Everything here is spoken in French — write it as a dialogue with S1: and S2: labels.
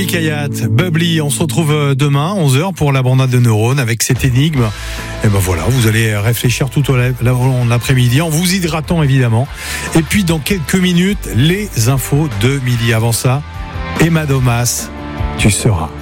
S1: Kayat, Bubbly. On se retrouve demain, 11h, pour la bande de neurones avec cette énigme. Et ben voilà, vous allez réfléchir tout au long de l'après-midi en vous hydratant évidemment. Et puis dans quelques minutes, les infos de midi. Avant ça, Emma Domas, tu seras.